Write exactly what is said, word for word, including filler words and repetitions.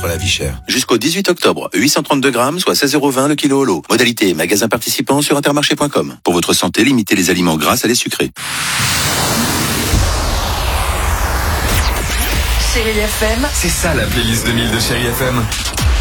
contre la vie chère. Jusqu'au dix-huit octobre, huit cent trente-deux grammes, soit seize euros vingt le kilo au lot. Modalité magasin participant sur intermarché point com. Pour votre santé, limitez les aliments gras à les sucrés. Chérie F M. C'est ça la playlist deux mille de Chérie F M.